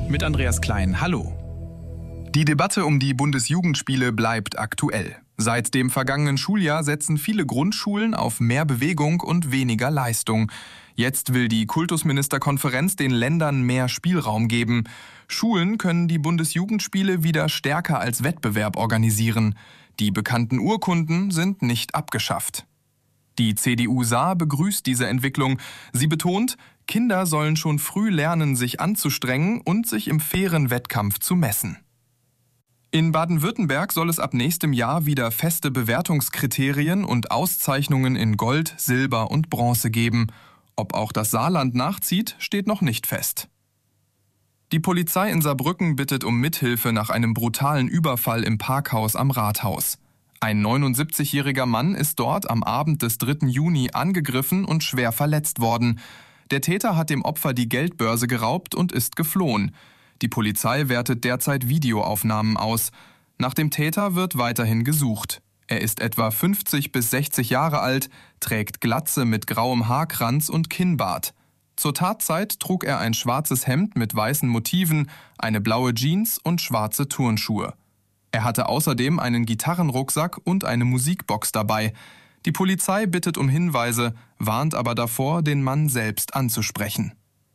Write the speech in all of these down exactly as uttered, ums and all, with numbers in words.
mit Andreas Klein. Hallo. Die Debatte um die Bundesjugendspiele bleibt aktuell. Seit dem vergangenen Schuljahr setzen viele Grundschulen auf mehr Bewegung und weniger Leistung. Jetzt will die Kultusministerkonferenz den Ländern mehr Spielraum geben. Schulen können die Bundesjugendspiele wieder stärker als Wettbewerb organisieren. Die bekannten Urkunden sind nicht abgeschafft. Die C D U Saar begrüßt diese Entwicklung. Sie betont, Kinder sollen schon früh lernen, sich anzustrengen und sich im fairen Wettkampf zu messen. In Baden-Württemberg soll es ab nächstem Jahr wieder feste Bewertungskriterien und Auszeichnungen in Gold, Silber und Bronze geben. Ob auch das Saarland nachzieht, steht noch nicht fest. Die Polizei in Saarbrücken bittet um Mithilfe nach einem brutalen Überfall im Parkhaus am Rathaus. Ein neunundsiebzigjähriger Mann ist dort am Abend des dritten Juni angegriffen und schwer verletzt worden. Der Täter hat dem Opfer die Geldbörse geraubt und ist geflohen. Die Polizei wertet derzeit Videoaufnahmen aus. Nach dem Täter wird weiterhin gesucht. Er ist etwa fünfzig bis sechzig Jahre alt, trägt Glatze mit grauem Haarkranz und Kinnbart. Zur Tatzeit trug er ein schwarzes Hemd mit weißen Motiven, eine blaue Jeans und schwarze Turnschuhe. Er hatte außerdem einen Gitarrenrucksack und eine Musikbox dabei. Die Polizei bittet um Hinweise, warnt aber davor, den Mann selbst anzusprechen.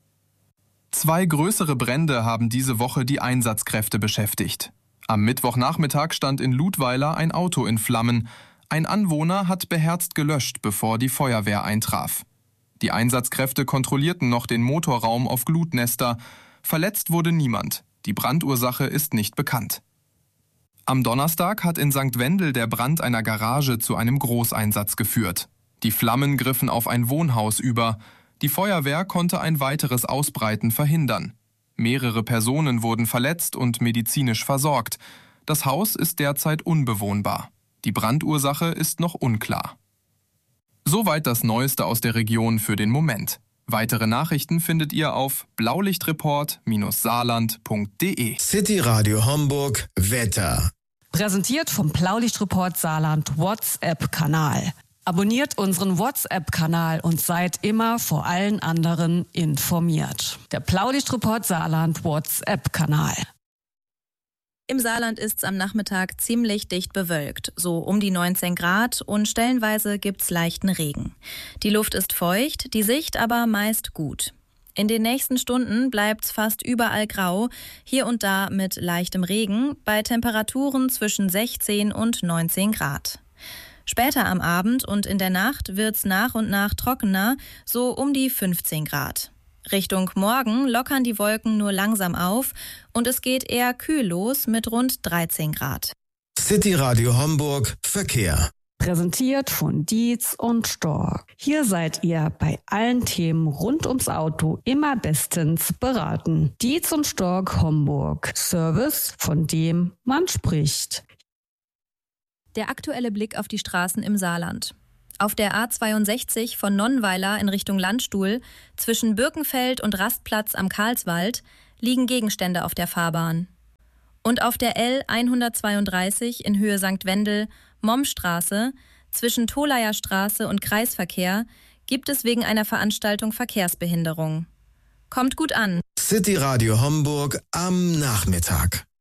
Zwei größere Brände haben diese Woche die Einsatzkräfte beschäftigt. Am Mittwochnachmittag stand in Ludweiler ein Auto in Flammen. Ein Anwohner hat beherzt gelöscht, bevor die Feuerwehr eintraf. Die Einsatzkräfte kontrollierten noch den Motorraum auf Glutnester. Verletzt wurde niemand. Die Brandursache ist nicht bekannt. Am Donnerstag hat in Sankt Wendel der Brand einer Garage zu einem Großeinsatz geführt. Die Flammen griffen auf ein Wohnhaus über. Die Feuerwehr konnte ein weiteres Ausbreiten verhindern. Mehrere Personen wurden verletzt und medizinisch versorgt. Das Haus ist derzeit unbewohnbar. Die Brandursache ist noch unklar. Soweit das Neueste aus der Region für den Moment. Weitere Nachrichten findet ihr auf blaulichtreport saarland punkt de. City Radio Homburg Wetter. Präsentiert vom Blaulichtreport Saarland WhatsApp-Kanal. Abonniert unseren WhatsApp-Kanal und seid immer vor allen anderen informiert. Der Blaulichtreport Saarland WhatsApp-Kanal. Im Saarland ist es am Nachmittag ziemlich dicht bewölkt, so um die neunzehn Grad und stellenweise gibt's leichten Regen. Die Luft ist feucht, die Sicht aber meist gut. In den nächsten Stunden bleibt's fast überall grau, hier und da mit leichtem Regen, bei Temperaturen zwischen sechzehn und neunzehn Grad. Später am Abend und in der Nacht wird's nach und nach trockener, so um die fünfzehn Grad. Richtung Morgen lockern die Wolken nur langsam auf und es geht eher kühl los mit rund dreizehn Grad. City Radio Homburg Verkehr. Präsentiert von Dietz und Stork. Hier seid ihr bei allen Themen rund ums Auto immer bestens beraten. Dietz und Stork Homburg. Service, von dem man spricht. Der aktuelle Blick auf die Straßen im Saarland. Auf der A zweiundsechzig von Nonnweiler in Richtung Landstuhl zwischen Birkenfeld und Rastplatz am Karlswald liegen Gegenstände auf der Fahrbahn. Und auf der L hundertzweiunddreißig in Höhe Sankt Wendel, Mommstraße, zwischen Tolayer Straße und Kreisverkehr gibt es wegen einer Veranstaltung Verkehrsbehinderung. Kommt gut an. City Radio Homburg am Nachmittag.